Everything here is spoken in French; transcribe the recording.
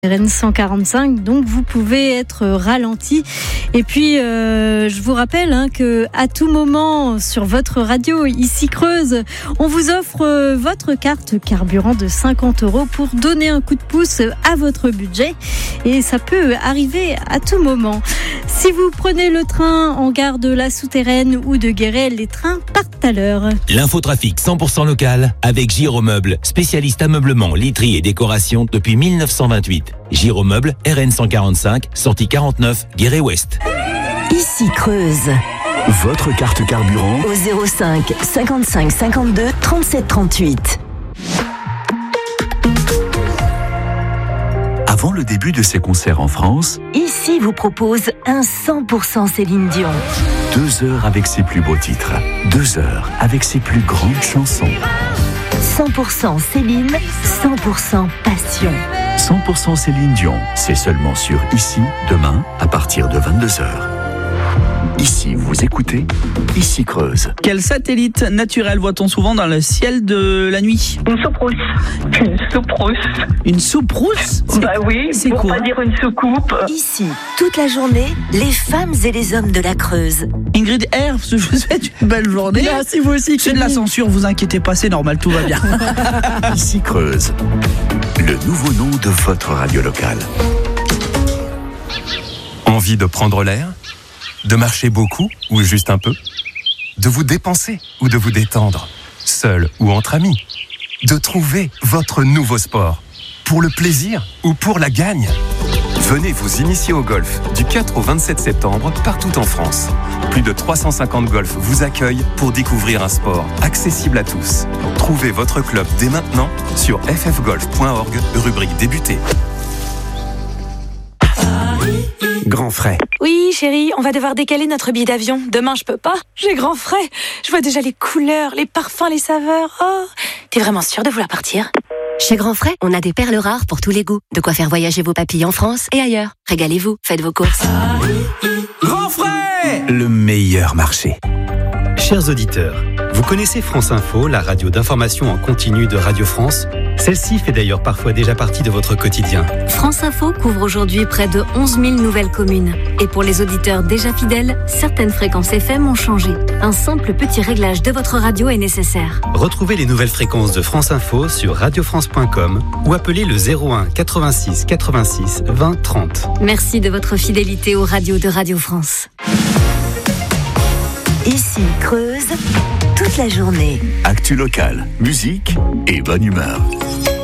RN 145, donc vous pouvez être ralenti. Et puis, je vous rappelle que à tout moment sur votre radio, ici Creuse, on vous offre votre carte carburant de 50 € pour donner un coup de pouce à votre budget. Et ça peut arriver à tout moment. Si vous prenez le train en gare de la Souterraine ou de Guéret, les trains partent à l'heure. L'infotrafic 100% local avec Giromeuble, spécialiste ameublement, literie et décoration depuis 1928. Giromeuble, RN 145, sortie 49, Guéret-Ouest. Ici Creuse. Votre carte carburant Au 05 55 52 37 38. Avant le début de ses concerts en France, Ici vous propose un 100% Céline Dion. 2 heures avec ses plus beaux titres. 2 heures avec ses plus grandes chansons. 100% Céline, 100% passion. 100% Céline Dion, c'est seulement sur Ici, demain, à partir de 22h. Ici, vous écoutez Ici Creuse. Quel satellite naturel voit-on souvent dans le ciel de la nuit? Une soucrousse. Une souprousse. Une souprousse? Bah oui, c'est pour quoi? pas dire une soucoupe. Ici, toute la journée, les femmes et les hommes de la Creuse. Ingrid R, je vous souhaite une belle journée. Merci, vous aussi. C'est de la censure, vous inquiétez pas, c'est normal, tout va bien. Ici Creuse, le nouveau nom de votre radio locale. Envie de prendre l'air? De marcher beaucoup ou juste un peu? De vous dépenser ou de vous détendre? Seul ou entre amis? De trouver votre nouveau sport? Pour le plaisir ou pour la gagne? Venez vous initier au golf du 4 au 27 septembre partout en France. Plus de 350 golfs vous accueillent pour découvrir un sport accessible à tous. Trouvez votre club dès maintenant sur ffgolf.org, rubrique débuter. Grand frais. Oui, chérie, on va devoir décaler notre billet d'avion. Demain, je peux pas. J'ai grand frais. Je vois déjà les couleurs, les parfums, les saveurs. Oh, t'es vraiment sûre de vouloir partir? Chez Grand Frais, on a des perles rares pour tous les goûts. De quoi faire voyager vos papilles en France et ailleurs. Régalez-vous, faites vos courses. Grand frais, le meilleur marché. Chers auditeurs, vous connaissez France Info, la radio d'information en continu de Radio France? Celle-ci fait d'ailleurs parfois déjà partie de votre quotidien. France Info couvre aujourd'hui près de 11 000 nouvelles communes. Et pour les auditeurs déjà fidèles, certaines fréquences FM ont changé. Un simple petit réglage de votre radio est nécessaire. Retrouvez les nouvelles fréquences de France Info sur radiofrance.com ou appelez le 01 86 86 20 30. Merci de votre fidélité aux radios de Radio France. Ici Creuse, toute la journée. Actu locale, musique et bonne humeur.